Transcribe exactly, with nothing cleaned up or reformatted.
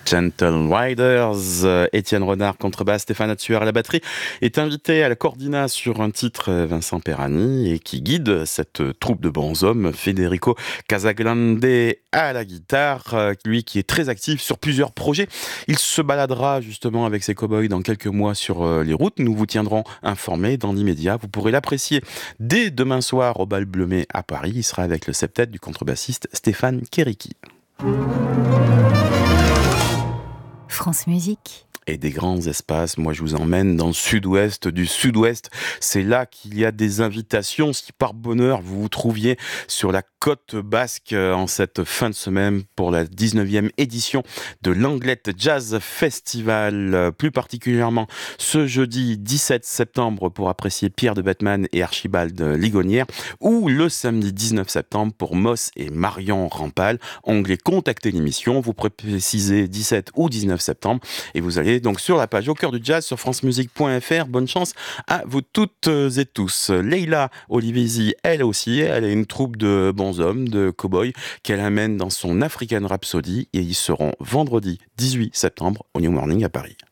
Gentle Riders, euh, Étienne Renard contrebasse, Stéphane Atsuer à la batterie, est invité à la Cordina sur un titre euh, Vincent Perani et qui guide cette euh, troupe de bons hommes, Federico Casagrande à la guitare, euh, lui qui est très actif sur plusieurs projets. Il se baladera justement avec ses cow-boys dans quelques mois sur euh, les routes. Nous vous tiendrons informés dans l'immédiat. Vous pourrez l'apprécier dès demain soir au Bal Bleumet à Paris. Il sera avec le septet du contrebassiste Stéphane Keriki. France Musique. Et des grands espaces. Moi, je vous emmène dans le sud-ouest du sud-ouest. C'est là qu'il y a des invitations. Si par bonheur, vous vous trouviez sur la côte basque en cette fin de semaine pour la dix-neuvième édition de l'Anglette Jazz Festival, plus particulièrement ce jeudi dix-sept septembre pour apprécier Pierre de Bettman et Archibald Ligonière, ou le samedi dix-neuf septembre pour Moss et Marion Rampal. Onglet Contacter l'émission, vous précisez dix-sept ou dix-neuf septembre et vous allez donc sur la page Au cœur du jazz sur francemusique point f r. Bonne chance à vous toutes et tous. Leila Olivesi, elle aussi, elle a une troupe de bons hommes, de cow-boys qu'elle amène dans son African Rhapsody et ils seront vendredi dix-huit septembre au New Morning à Paris.